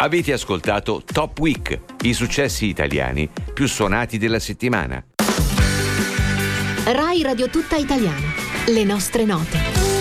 Avete ascoltato Top Week, i successi italiani più suonati della settimana. Rai Radio Tutta Italiana. Le nostre note.